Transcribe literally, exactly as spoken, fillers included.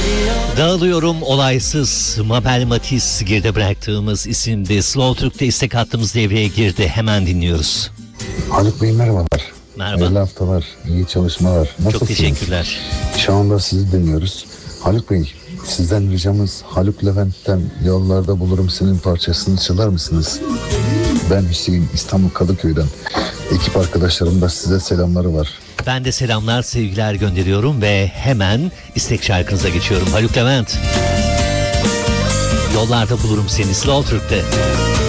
Dağılıyorum olaysız, Mabel Matiz geride bıraktığımız isimde. Slow Türk'te istek hattımız devreye girdi. Hemen dinliyoruz. Haluk Bey merhabalar. Merhaba. Hayırlı haftalar, iyi çalışmalar. Nasılsınız? Çok teşekkürler. Şu anda sizi dinliyoruz. Haluk Bey, sizden ricamız Haluk Levent'ten Yollarda Bulurum Senin parçasını çalar mısınız? Ben Hüseyin, İstanbul Kadıköy'den. Ekip arkadaşlarım da size selamları var. Ben de selamlar, sevgiler gönderiyorum ve hemen istek şarkınıza geçiyorum. Haluk Levent. Yollarda Bulurum Seni, Slow Türk'te.